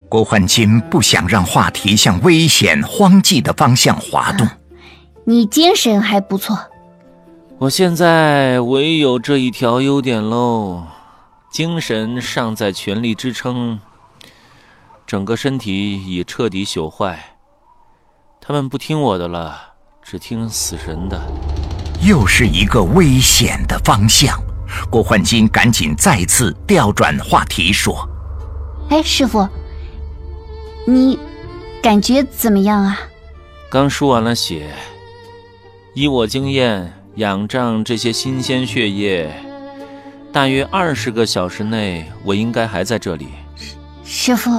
郭焕金不想让话题向危险荒寂的方向滑动。 你精神还不错。 我现在唯有这一条优点喽，精神尚在全力支撑，整个身体已彻底朽坏。他们不听我的了，只听死神的。 又是一个危险的方向，郭焕金赶紧再次调转话题说： 师傅，你感觉怎么样啊？ 刚输完了血，以我经验，仰仗这些新鲜血液，大约20个小时内我应该还在这里。 师傅，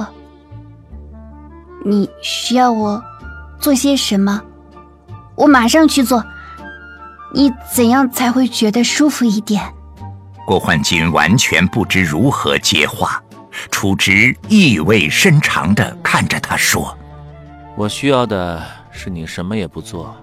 你需要我做些什么？我马上去做。你怎样才会觉得舒服一点？ 郭焕金完全不知如何接话，楚直意味深长地看着他说： 我需要的是你什么也不做。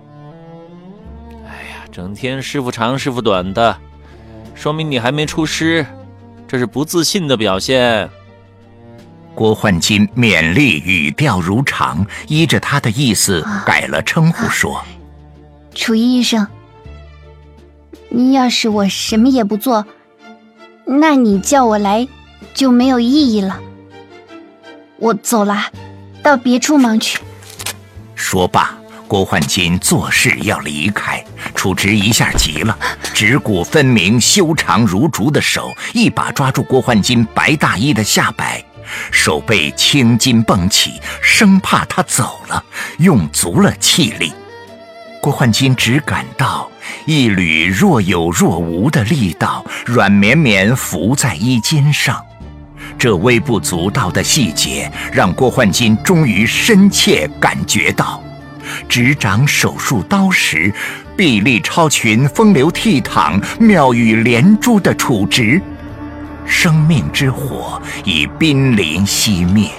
整天师傅长师傅短的，说明你还没出师，这是不自信的表现。 郭焕金勉励语调如常，依着他的意思改了称呼说： 楚医生，你要是我什么也不做，那你叫我来就没有意义了。我走了，到别处忙去。 说罢，郭焕金作势要离开，楚直一下急了，指骨分明、修长如竹的手一把抓住郭焕金白大衣的下摆，手背青筋蹦起，生怕他走了，用足了气力。郭焕金只感到一缕若有若无的力道软绵绵浮在衣襟上，这微不足道的细节让郭焕金终于深切感觉到，执掌手术刀时臂力超群、风流倜傥、妙语连珠的楚直，生命之火已濒临熄灭。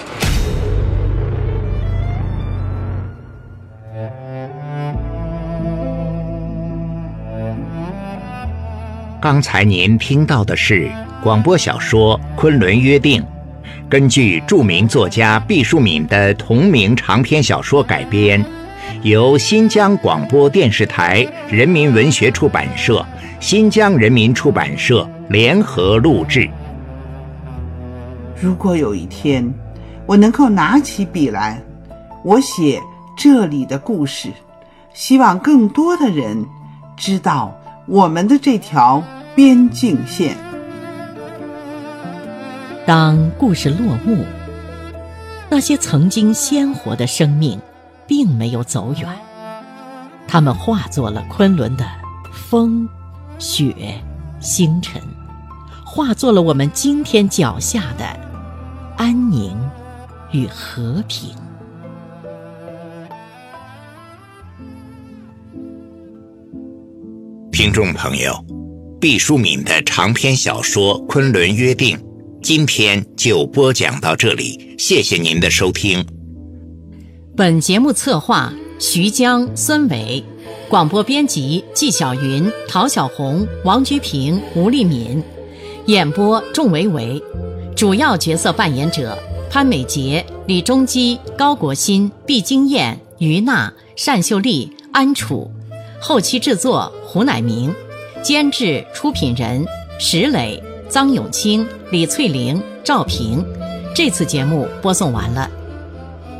刚才您听到的是广播小说《昆仑约定》，根据著名作家毕淑敏的同名长篇小说改编，由新疆广播电视台人民文学出版社、新疆人民出版社联合录制。 如果有一天我能够拿起笔来，我写这里的故事，希望更多的人知道我们的这条边境线。 当故事落幕，那些曾经鲜活的生命并没有走远，它们化作了昆仑的风、雪、星辰，化作了我们今天脚下的安宁与和平。 听众朋友，毕淑敏的长篇小说《昆仑约定》今天就播讲到这里，谢谢您的收听。 本节目策划徐江、孙伟，广播编辑纪晓云、陶小红、王菊平、吴丽敏，演播仲维维，主要角色扮演者潘美杰、李中基、高国新、毕金燕、于娜、单秀丽、安楚，后期制作胡乃明，监制出品人石磊、臧永清、李翠玲、赵平。这次节目播送完了。